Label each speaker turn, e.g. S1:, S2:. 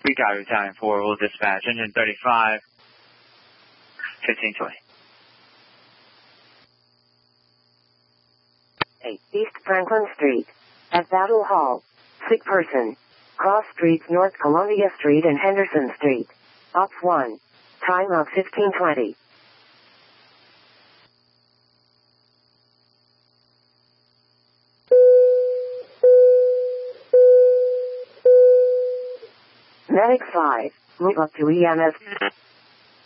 S1: Regal Italian 4 will dispatch engine 35, 1520.
S2: 8 East Franklin Street. At Battle Hall. Sick person. Cross Streets North Columbia Street and Henderson Street. Ops 1. Time of 1520. Medic 5. Move up to EMS.